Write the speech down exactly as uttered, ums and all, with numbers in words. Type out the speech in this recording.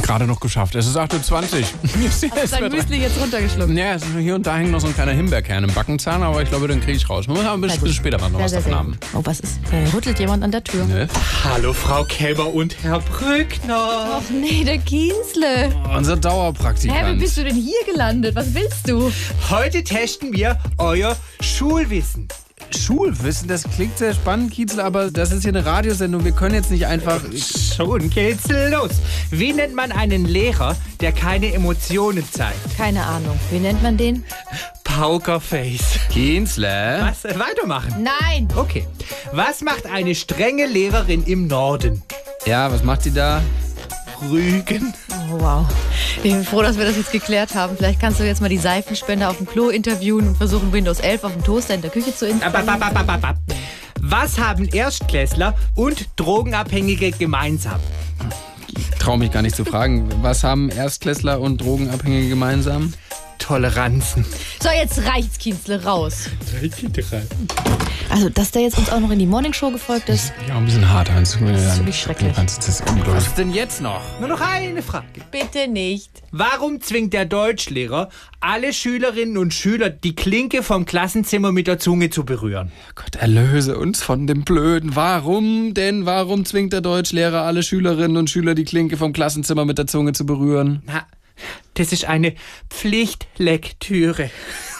Gerade noch geschafft. Es ist acht Uhr zwanzig. Hast du dein Müsli jetzt runtergeschluckt? Ja, es ist hier und da hängt noch so ein kleiner Himbeerkern im Backenzahn, aber ich glaube, den kriege ich raus. Man muss aber ein bisschen, bisschen später noch was davon haben. Oh, was ist? Äh, rüttelt jemand an der Tür? Ne? Hallo, Frau Kälber und Herr Brückner. Ach nee, der Kienzle. Unser Dauerpraktikant. Hä, wie bist du denn hier gelandet? Was willst du? Heute testen wir euer Schulwissen. Schulwissen, das klingt sehr spannend, Kienzle, aber das ist hier eine Radiosendung. Wir können jetzt nicht einfach... Schon geht's los. Wie nennt man einen Lehrer, der keine Emotionen zeigt? Keine Ahnung. Wie nennt man den? Pokerface. Kienzle? Was? Äh, weitermachen? Nein. Okay. Was macht eine strenge Lehrerin im Norden? Ja, was macht sie da? Rügen. Oh, wow. Ich bin froh, dass wir das jetzt geklärt haben. Vielleicht kannst du jetzt mal die Seifenspender auf dem Klo interviewen und versuchen, Windows elf auf dem Toaster in der Küche zu installieren. Ab, ab, ab, ab, ab. Was haben Erstklässler und Drogenabhängige gemeinsam? Ich traue mich gar nicht zu fragen. Was haben Erstklässler und Drogenabhängige gemeinsam? Toleranzen. So, jetzt reicht's, Kienzle, raus. Also, dass der jetzt uns auch noch in die Morningshow gefolgt ist. Ja, ein bisschen hart, Hans. Das ist wirklich schrecklich. Das ist unglaublich. Was ist denn jetzt noch? Nur noch eine Frage. Bitte nicht. Warum zwingt der Deutschlehrer alle Schülerinnen und Schüler, die Klinke vom Klassenzimmer mit der Zunge zu berühren? Gott, erlöse uns von dem Blöden. Warum denn? Warum zwingt der Deutschlehrer alle Schülerinnen und Schüler, die Klinke vom Klassenzimmer mit der Zunge zu berühren? Na, das ist eine Pflichtlektüre.